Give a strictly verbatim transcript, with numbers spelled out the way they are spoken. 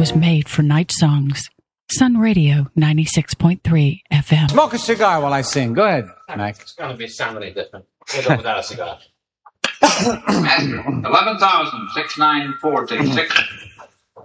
was made for night songs. Sun Radio ninety-six point three F M. Smoke a cigar while I sing. Go ahead, Mike. It's going to be something different. We'll go without a cigar. eleven thousand six nine forty-six.